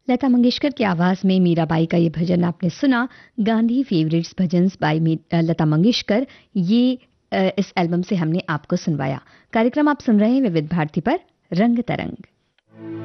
लता मंगेशकर की आवाज में मीराबाई का ये भजन आपने सुना। गांधी फेवरेट्स भजन्स बाय लता मंगेशकर, ये इस एल्बम से हमने आपको सुनवाया। कार्यक्रम आप सुन रहे हैं विविध भारती पर रंग तरंग।